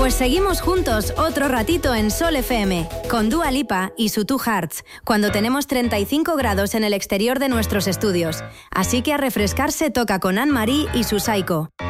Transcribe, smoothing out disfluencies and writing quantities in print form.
Pues seguimos juntos otro ratito en Sol FM, con Dua Lipa y su Two Hearts, cuando tenemos 35 grados en el exterior de nuestros estudios. Así que a refrescarse toca con Anne-Marie y su Psycho.